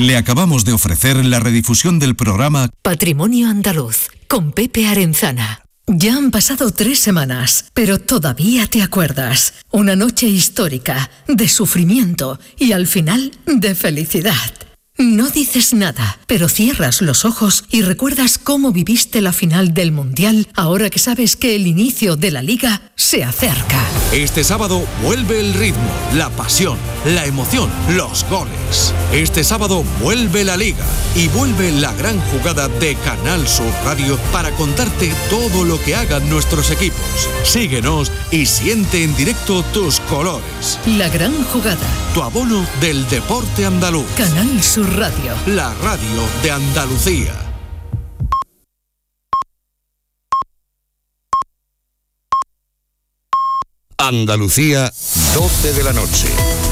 Le acabamos de ofrecer la redifusión del programa Patrimonio Andaluz, con Pepe Arenzana. Ya han pasado 3 semanas, pero todavía te acuerdas. Una noche histórica, de sufrimiento y al final de felicidad. No dices nada, pero cierras los ojos y recuerdas cómo viviste la final del Mundial ahora que sabes que el inicio de la Liga se acerca. Este sábado vuelve el ritmo, la pasión, la emoción, los goles. Este sábado vuelve la Liga y vuelve la gran jugada de Canal Sur Radio para contarte todo lo que hagan nuestros equipos. Síguenos y siente en directo tus colores. La gran jugada. Tu abono del deporte andaluz. Canal Sur Radio. La radio de Andalucía. Andalucía, 12 de la noche.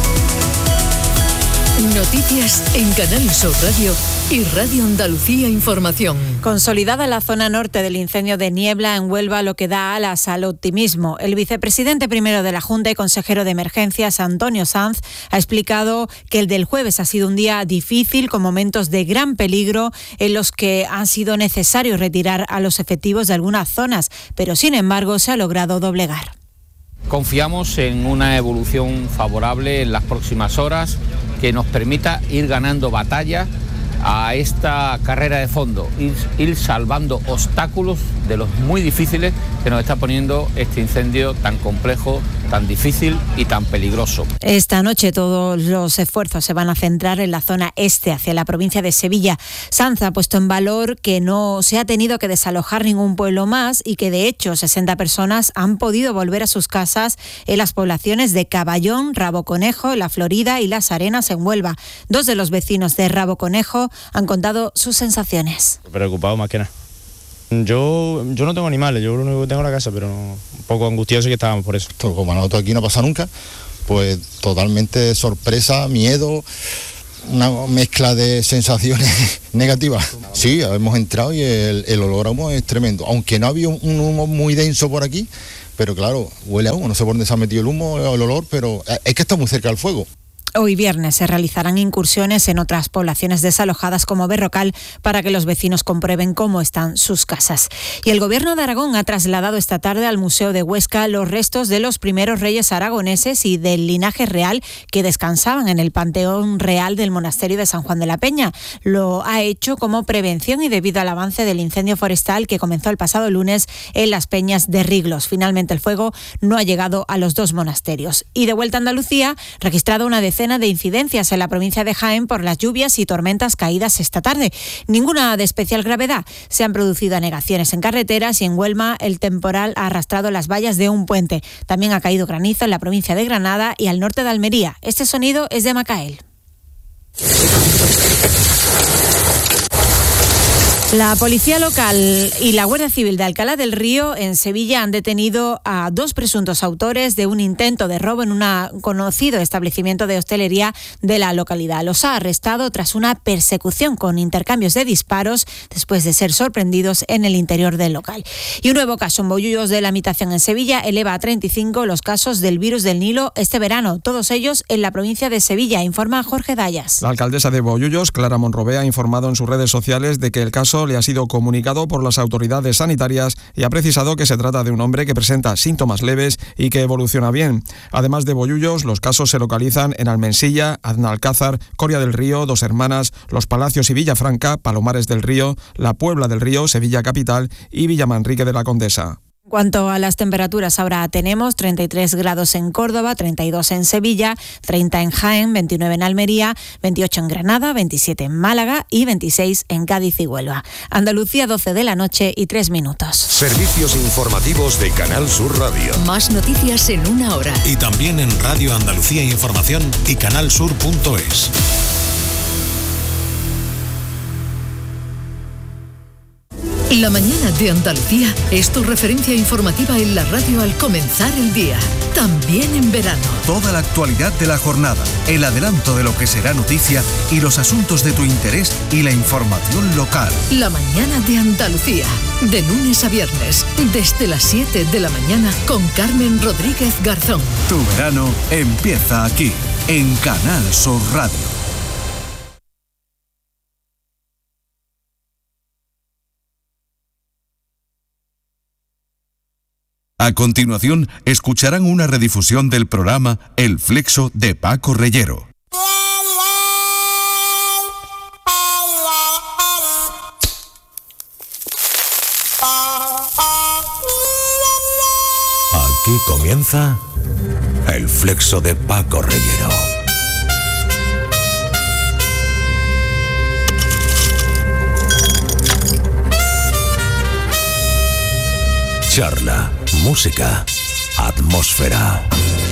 Noticias en Canal Sur Radio y Radio Andalucía Información. Consolidada la zona norte del incendio de Niebla en Huelva, lo que da alas al optimismo. El vicepresidente primero de la Junta y consejero de Emergencias, Antonio Sanz, ha explicado que el del jueves ha sido un día difícil, con momentos de gran peligro en los que han sido necesarios retirar a los efectivos de algunas zonas, pero sin embargo se ha logrado doblegar. Confiamos en una evolución favorable en las próximas horas que nos permita ir ganando batallas a esta carrera de fondo, ir salvando obstáculos de los muy difíciles que nos está poniendo este incendio tan complejo, tan difícil y tan peligroso. Esta noche todos los esfuerzos se van a centrar en la zona este, hacia la provincia de Sevilla. Sanz ha puesto en valor que no se ha tenido que desalojar ningún pueblo más y que de hecho 60 personas han podido volver a sus casas en las poblaciones de Caballón, Rabo Conejo, La Florida y Las Arenas en Huelva. 2 de los vecinos de Rabo Conejo han contado sus sensaciones. Preocupado más que nada. Yo no tengo animales, yo lo único que tengo es la casa, pero un poco angustioso que estábamos por eso. Como a nosotros aquí no pasa nunca, pues totalmente sorpresa, miedo, una mezcla de sensaciones negativas. Sí, hemos entrado y el olor a humo es tremendo, aunque no había un humo muy denso por aquí, pero claro, huele a humo, no sé por dónde se ha metido el humo, el olor, pero es que está muy cerca del fuego. Hoy viernes se realizarán incursiones en otras poblaciones desalojadas como Berrocal para que los vecinos comprueben cómo están sus casas. Y el Gobierno de Aragón ha trasladado esta tarde al Museo de Huesca los restos de los primeros reyes aragoneses y del linaje real que descansaban en el Panteón Real del Monasterio de San Juan de la Peña. Lo ha hecho como prevención y debido al avance del incendio forestal que comenzó el pasado lunes en las Peñas de Riglos. Finalmente el fuego no ha llegado a los 2 monasterios. Y de vuelta a Andalucía, registrado una decena de incidencias en la provincia de Jaén por las lluvias y tormentas caídas esta tarde. Ninguna de especial gravedad. Se han producido anegaciones en carreteras y en Huelva el temporal ha arrastrado las vallas de un puente. También ha caído granizo en la provincia de Granada y al norte de Almería. Este sonido es de Macael. La Policía Local y la Guardia Civil de Alcalá del Río en Sevilla han detenido a 2 presuntos autores de un intento de robo en un conocido establecimiento de hostelería de la localidad. Los ha arrestado tras una persecución con intercambios de disparos después de ser sorprendidos en el interior del local. Y un nuevo caso en Bollullos de la Mitación en Sevilla eleva a 35 los casos del virus del Nilo este verano, todos ellos en la provincia de Sevilla, informa Jorge Dayas. La alcaldesa de Bollullos, Clara Monrobé, ha informado en sus redes sociales de que el caso le ha sido comunicado por las autoridades sanitarias y ha precisado que se trata de un hombre que presenta síntomas leves y que evoluciona bien. Además de Bollullos, los casos se localizan en Almensilla, Aznalcázar, Coria del Río, Dos Hermanas, Los Palacios y Villafranca, Palomares del Río, La Puebla del Río, Sevilla Capital y Villamanrique de la Condesa. En cuanto a las temperaturas, ahora tenemos 33 grados en Córdoba, 32 en Sevilla, 30 en Jaén, 29 en Almería, 28 en Granada, 27 en Málaga y 26 en Cádiz y Huelva. Andalucía, 12 de la noche y 3 minutos. Servicios informativos de Canal Sur Radio. Más noticias en 1 hora. Y también en Radio Andalucía Información y canalsur.es. La mañana de Andalucía es tu referencia informativa en la radio al comenzar el día, también en verano. Toda la actualidad de la jornada, el adelanto de lo que será noticia y los asuntos de tu interés y la información local. La mañana de Andalucía, de lunes a viernes, desde las 7 de la mañana con Carmen Rodríguez Garzón. Tu verano empieza aquí, en Canal Sur Radio. A continuación, escucharán una redifusión del programa El Flexo de Paco Reyero. Aquí comienza El Flexo de Paco Reyero. Charla, música, atmósfera.